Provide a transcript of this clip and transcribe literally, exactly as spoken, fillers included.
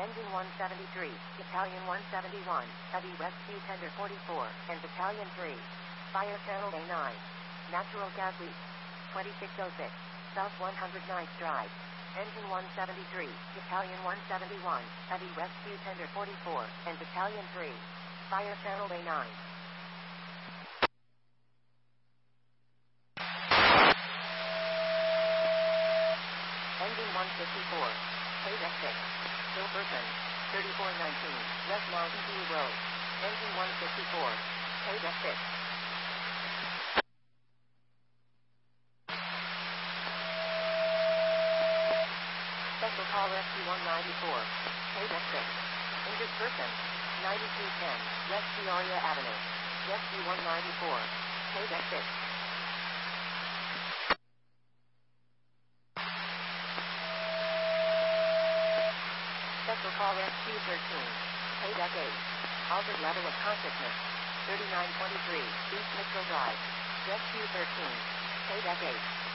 Engine one seventy-three, Battalion one seventy-one, Heavy Rescue Tender forty-four, and Battalion three. Fire Channel A nine. Natural gas leak. twenty-six oh six, South one hundred ninth Drive. Engine one seventy-three, Battalion one seventy-one, Heavy Rescue Tender forty-four, and Battalion three. Fire Channel A nine. Engine one fifty-four, Paid F six. Silverton, thirty-four nineteen, West Mountain View Road. Engine one fifty-four, Paid F six. Special Call Rescue one ninety-four, Paid F six. Injured person, ninety-two ten, West Peoria Avenue. Rescue one ninety-four, Paid F six. Special Call Rescue thirteen, Paid F eight. Altered level of consciousness, thirty-nine twenty-three, East Mitchell Drive. Rescue thirteen, Paid F eight.